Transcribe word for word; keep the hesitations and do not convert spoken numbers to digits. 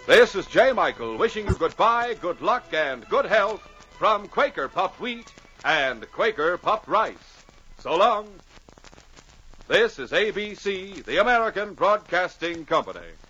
This is J. Michael wishing you goodbye, good luck, and good health from Quaker Puffed Wheat and Quaker Puffed Rice. So long. This is A B C, the American Broadcasting Company.